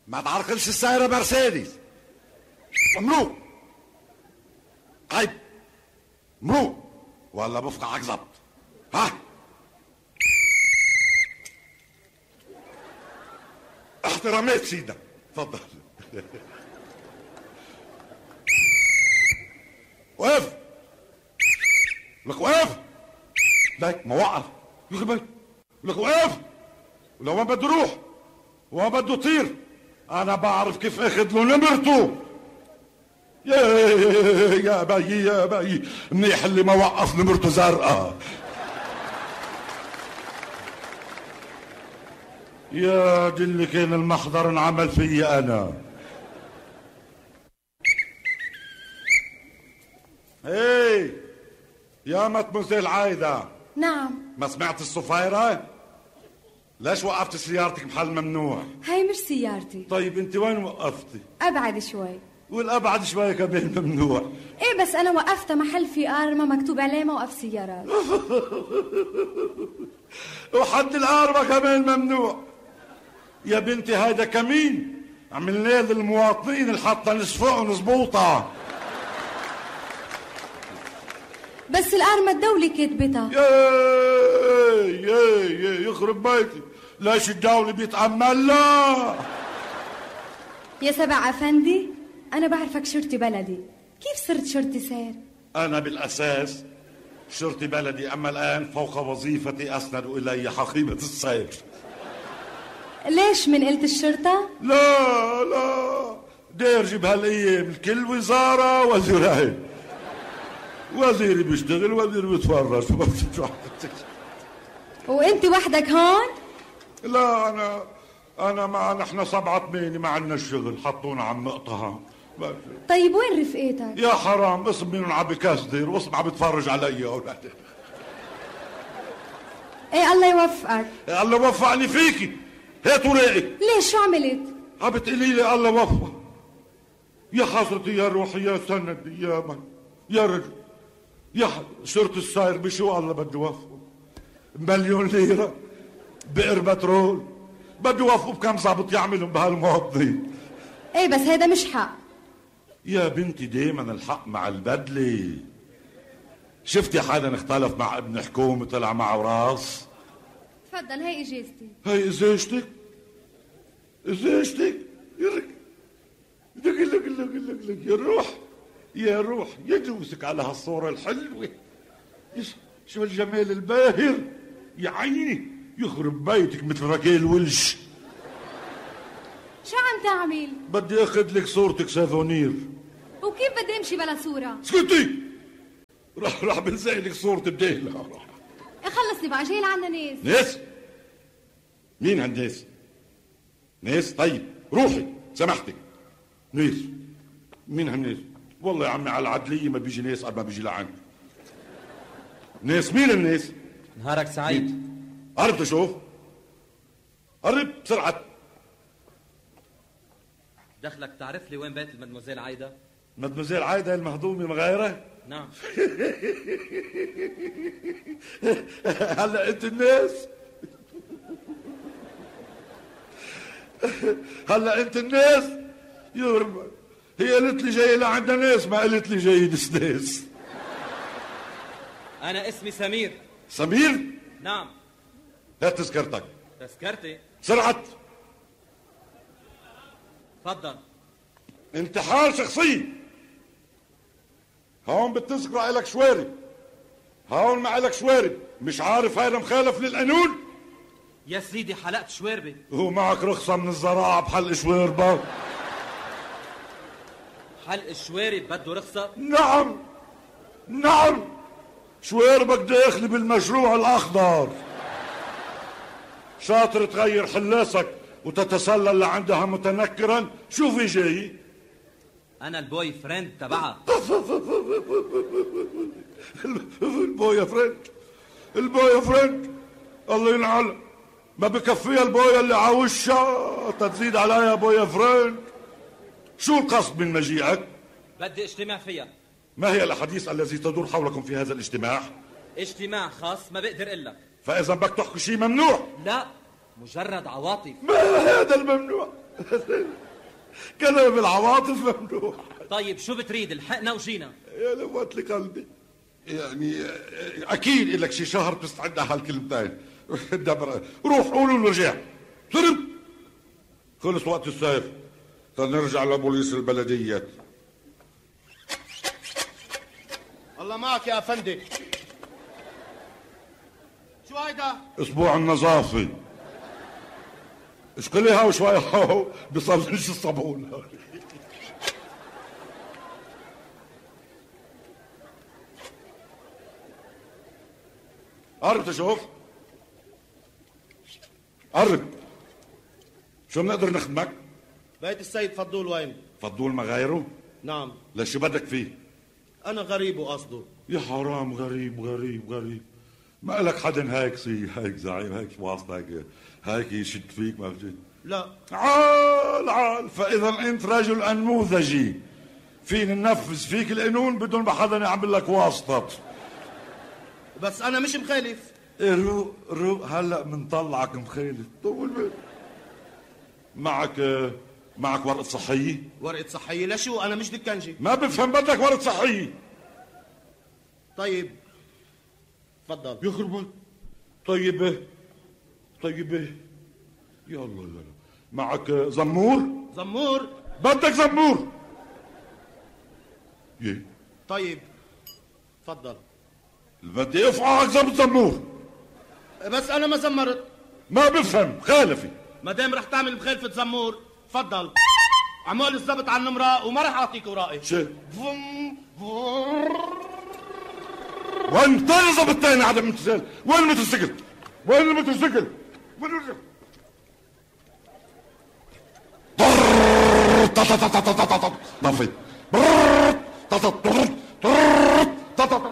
ما تعرقلش السيارة مرسيدس. ممنوع. عيب. ممنوع ولا بفقعك ظبط. ها احترامات سيدنا. تفضل. وقف لك وقف. لا ما وقف يخرب بالك. لك وقف. ولو ما بده يروح وما بده يطير انا بعرف كيف اخذ له نمرته. يا بيي يا بيي منيح اللي ما وقف نمرته زرقاء. يا دي اللي كان المحضر انعمل فيي انا. ايه يا مدموزيل عايدة. نعم. ما سمعت الصفايرة؟ ليش وقفت سيارتك محل ممنوع؟ هاي مش سيارتي. طيب انت وين وقفتي؟ ابعد شوي. والابعد شوي كمان ممنوع. ايه بس انا وقفت محل في ارما مكتوب عليه موقف سيارات. وحد الارما كمان ممنوع. يا بنتي هذا كمين عملناه للمواطنين اللي حتى نصفقهم زبوطه. بس الارما الدولة كاتبتها. يا يخرب بيتي. ليش الدولة بيتعمل لا؟ يا سبع افندي انا بعرفك شرطي بلدي، كيف صرت شرطي سير؟ انا بالاساس شرطي بلدي، اما الان فوق وظيفتي اسند الي حقيبة السير. ليش من قلت الشرطة؟ لا دير بهالايام الكل وزارة وزيرين. وزيري بيشتغل وزيري بيتفرج. وانت وحدك هون؟ لا انا مع نحن 7-8 ما عندنا الشغل، حطونا عم نقطها. طيب وين رفقاتك؟ يا حرام اسم منهم عم بكسدر واسم عم بتفرج علي. ايه الله يوفقك. الله وفقني فيكي. هات ورقي. ليش شو عملت؟ عم بتقولي لي الله وفق. يا حضرتي يا روحي يا سندي يا من يا رجل يا شرطة الساير بشو الله بده يوفقه؟ 1,000,000 ليرة بئر بترول بده يوفقوا بكم ظابط يعملهم بهالمواطنين. ايه بس هيدا مش حق يا بنتي، دايما الحق مع البدلة. شفتي حدا اختلف مع ابن حكومة طلع معه راس؟ تفضل هي اجازتي. هي ازاجتك لك يا روح يدوسك على هالصورة الحلوة. شو الجمال الباهر يا عيني. يخرب بيتك مثل ركيل ولش. شو عم تعمل؟ بدي اخذ لك صورتك سافونير. وكيف بدي امشي بلا صورة؟ اسكتي. راح بنزع لك صورة بديلها. خلصني بقى، جاي لعنا ناس. مين هالناس؟ ناس؟ طيب روحي سامحتك. ناس مين هالناس؟ والله يا عمي على العدلية ما بيجي ناس قبل ما بيجي لعندي. ناس مين الناس؟ نهارك سعيد. قرب تشوف. قرب بسرعة. دخلك تعرف لي وين بيت المدموزيل عايدة؟ مدموزيل عايدة المهضومة مغايرة؟ نعم. هلا انت الناس. هلا انت الناس. يورب هي قالت لي جاي لعندنا ناس، ما قالت لي جاي ناس. انا اسمي سمير. سمير؟ نعم. هات تذكرتك. تذكرتي؟ سرعة. تفضل. انتحال شخصي. هون بالتذكرة إلك شوارب، هون ما إلك شوارب. مش عارف هذا مخالف للقانون؟ يا سيدي حلقت شواربي. هو معك رخصة من الزراعة بحلق شواربك؟ حلق الشوارب بده رخصة؟ نعم. شواربك داخل بالمشروع الأخضر. شاطر تغير حلاسك وتتسلل لعندها متنكرا. شو في جاي؟ أنا البوي فريند تبعها. البوي فريند الله ينعل. ما بكفيها البويا اللي عاوشها تزيد عليها بويا فريند. شو القصد من مجيئك؟ بدي اجتماع فيها. ما هي الأحاديث الذي تدور حولكم في هذا الاجتماع؟ اجتماع خاص ما بقدر اقول لك. فإذا بدك تحكي شيء ممنوع. لا مجرد عواطف. ما هذا الممنوع. كلام العواطف ممنوع. طيب شو بتريد؟ الحقنا وجينا. يا لوات لي قلبي. يعني اكيد لك شي شهر تستعد على هالكلمتين. دبر روح قولوا له رجع. صرت خلص وقت السيف. نرجع لبوليس البلدية. الله معك يا أفندي. شو هيدا؟ اسبوع النظافة. اشكليها وشوي هاو بيصلش الصابون. قرب تشوف. قرب. شو بنقدر نخدمك؟ بيت السيد فضول وين؟ فضول ما غيره؟ نعم. ليش بدك فيه؟ أنا غريب وقصده. يا حرام غريب غريب غريب. ما لك حدا هيك هيك زعيم هيك واسطة هيك يشد فيك ما بجد. لا. عال فإذا أنت رجل أنموذجي فينا ننفذ فيك القانون بدون ما حدا يعمل لك واسطة. بس أنا مش مخالف. إيه روق هلا منطلعك مخالف. طول بالك. معك ورقة صحية؟ ورقة صحية لشو؟ أنا مش دكنجي. ما بفهم بدك ورقة صحية. طيب تفضل. يخربك. طيب يلا معك زمور؟ زمور؟ بدك زمور. يه. طيب تفضل. بدي افعى اكثر بالزمور. بس أنا ما زمرت. ما بفهم خالفي. ما دام رح تعمل مخالفة زمور تفضل. عمول الضبط على النمرة وما رح أعطيك ورائي. شو؟ وين طير ضبطتين عدم امتثال؟ وين الموتوسيكل؟ وين الموتوسيكل؟ وين الرجل؟ طفي.